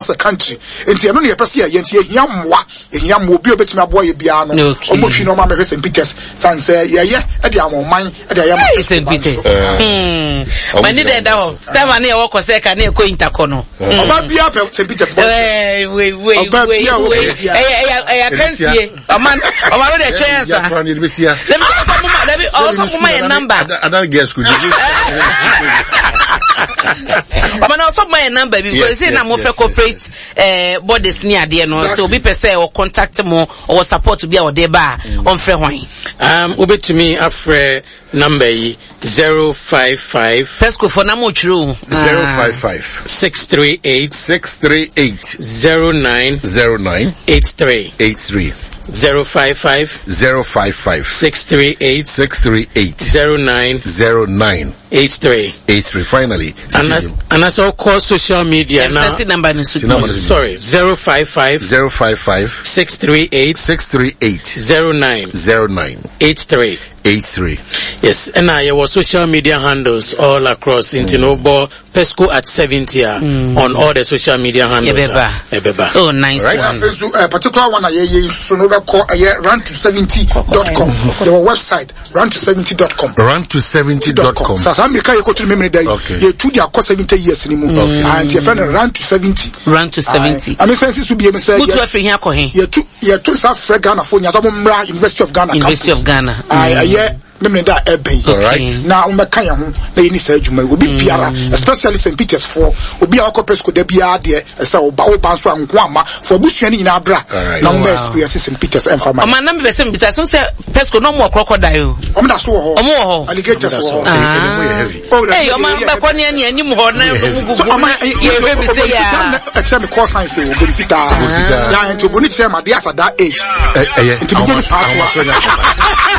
the country. And see, I know your person here, yam will be a bit my boy piano. Almost no mamma St. Peter's. San say, yeah, at the amount mine, at the amount St. Peter's. I need that down. That one near walk or second near Cointacono. About the upper St. Peter's. Wait. I can't see a man. Over the chance. Let me also put my number. I don't guess could I'm also my number because I'm more for corporate bodies near there no so be per se or contact more or support to be our deba on free wine. Obe to me afre number 055 Pesco for namo true 055 638 09 83 055 638 09 83 finally. And that's all call social media now. Sorry, 055 638 09 83. Yes, and I was social media handles all across Intinobo, Pesco at 70 on all the social media handles. Oh, nice. Right. Particular one call run270.com. Your website run270.com. Run270.com. So I'm going to remember that you took your course 70 years anymore. And your friend run270. Run270. I mean, sense to be a mistake. Who's offering here? You're to South Ghana for University of Ghana. University of Ghana. Memory that right now Makaya any surgery will be Piara, especially St. Peter's for will be our Copesco de Bia there as our Baobanso and Guama for Bushani in Abra. Now experiences St. Peter's and Farmer. My number is St. Peter's, so say Pesco no more crocodile. That's more alligators. Oh, hey, your man back on any more now. Except the course science will be fit. Yeah, and to Bonichema, they are at that age.